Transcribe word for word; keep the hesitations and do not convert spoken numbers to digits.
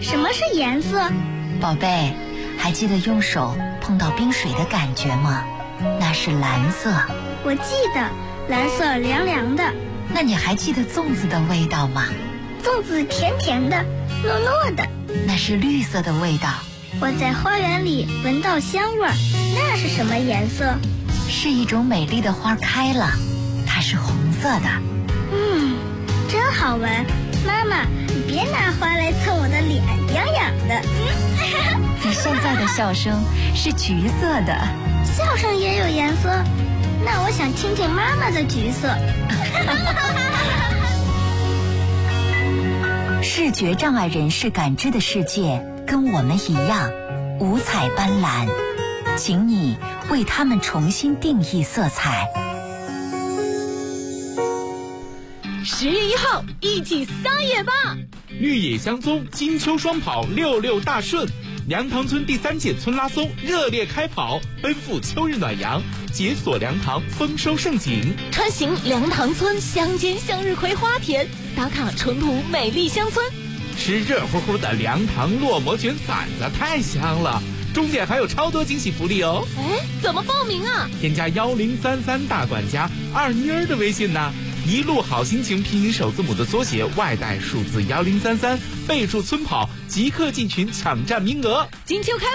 什么是颜色？ 宝贝，还记得用手碰到冰水的感觉吗？那是蓝色。 我记得，蓝色凉凉的。 那你还记得粽子的味道吗？ 粽子甜甜的，糯糯的。 那是绿色的味道。 我在花园里闻到香味儿，那是什么颜色？ 是一种美丽的花开了，它是红色的。 嗯，真好闻。妈妈，你别拿花来蹭我的脸，痒痒的。 你现在的笑声是橘色的。 笑声也有颜色？那我想听听妈妈的橘色。 视觉障碍人士感知的世界跟我们一样五彩斑斓，请你为他们重新定义色彩。 十月一号，一起撒野吧！ 绿野香踪金秋双跑六六大顺，梁塘村第三届村拉松热烈开跑，奔赴秋日暖阳，解锁梁塘丰收盛景。 穿行梁塘村乡间向日葵花田，打卡淳朴美丽乡村， 吃热乎乎的梁塘烙馍卷馓子太香了，中间还有超多惊喜福利哦！ 哎，怎么报名啊？ 添加幺零三三大管家二妮儿的微信呢，一路好心情拼音首字母的缩写，外带数字幺零三三，备注村跑，即刻进群抢占名额。 金秋开